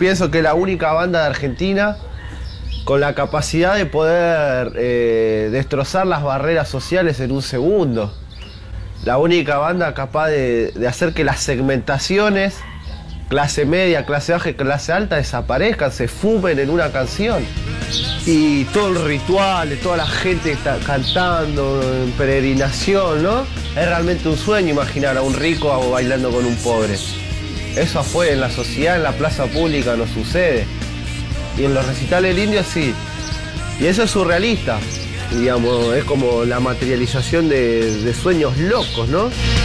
pienso que es la única banda de Argentina con la capacidad de poder destrozar las barreras sociales en un segundo. La única banda capaz de hacer que las segmentaciones, clase media, clase baja y clase alta, desaparezcan, se fumen en una canción. Y todo el ritual, toda la gente está cantando en peregrinación, ¿no? Es realmente un sueño imaginar a un rico bailando con un pobre. Eso afuera, en la sociedad, en la plaza pública no sucede. Y en los recitales del Indio sí. Y eso es surrealista. Digamos, es como la materialización de sueños locos, ¿no?